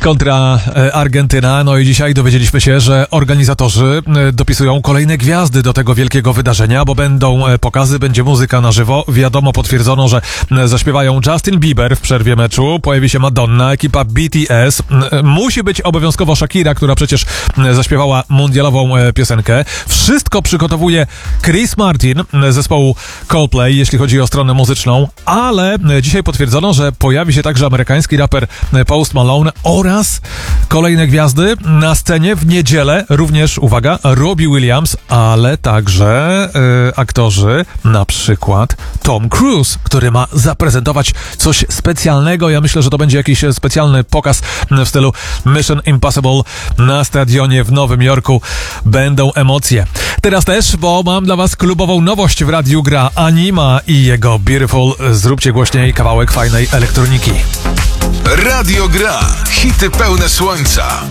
kontra Argentyna. No i dzisiaj dowiedzieliśmy się, że organizatorzy dopisują kolejne gwiazdy do tego wielkiego wydarzenia, bo będą pokazy, będzie muzyka na żywo. Wiadomo, potwierdzono, że zaśpiewają Justin Bieber w przerwie meczu, pojawi się Madonna, ekipa BTS. Musi być obowiązkowo Shakira, która przecież zaśpiewała mundialową piosenkę. Wszystko przygotowuje Chris Martin z zespołu Coldplay, jeśli chodzi o stronę muzyczną, ale dzisiaj potwierdzono, że pojawi się także amerykański raper Post Malone oraz kolejne gwiazdy na scenie w niedzielę. Również, uwaga, Robbie Williams, ale także aktorzy, na przykład Tom Cruise, który ma zaprezentować coś specjalnego. Ja myślę, że to będzie jakiś specjalny pokaz w stylu Mission Impossible na stadionie w Nowym Jorku. Będą emocje. Teraz też, bo mam dla was klubową nowość w Radiu Gra. Anima i jego Beautiful. Zróbcie głośniej kawałek fajnej elektroniki. Radio Gra. Hity pełne słońca.